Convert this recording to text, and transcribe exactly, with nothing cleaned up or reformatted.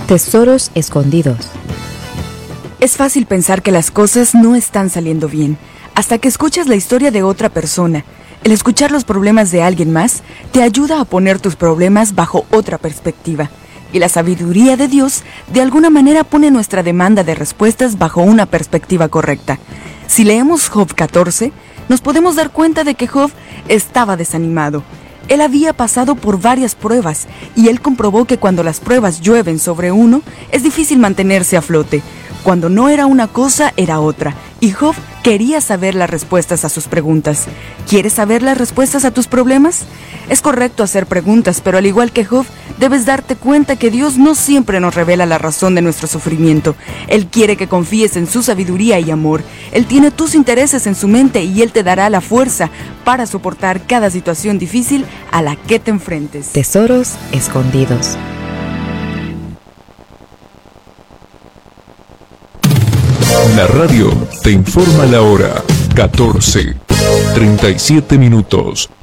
Tesoros escondidos. Es fácil pensar que las cosas no están saliendo bien, hasta que escuchas la historia de otra persona. El escuchar los problemas de alguien más te ayuda a poner tus problemas bajo otra perspectiva. Y la sabiduría de Dios de alguna manera pone nuestra demanda de respuestas bajo una perspectiva correcta. Si leemos Job catorce, nos podemos dar cuenta de que Job estaba desanimado. Él había pasado por varias pruebas y él comprobó que cuando las pruebas llueven sobre uno, es difícil mantenerse a flote. Cuando no era una cosa, era otra. Y Job quería saber las respuestas a sus preguntas. ¿Quieres saber las respuestas a tus problemas? Es correcto hacer preguntas, pero al igual que Job, debes darte cuenta que Dios no siempre nos revela la razón de nuestro sufrimiento. Él quiere que confíes en su sabiduría y amor. Él tiene tus intereses en su mente y Él te dará la fuerza para soportar cada situación difícil a la que te enfrentes. Tesoros escondidos. La radio te informa la hora. catorce, treinta y siete minutos.